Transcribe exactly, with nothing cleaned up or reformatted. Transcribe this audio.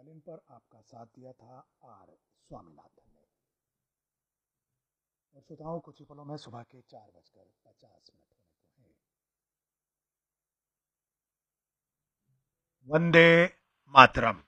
Violin पर आपका साथ दिया था आर स्वामीनाथन ने। और श्रोताओं, कुछ ही पलों में सुबह के चार बजकर पचास मिनट होने को हैं। वंदे मातरम।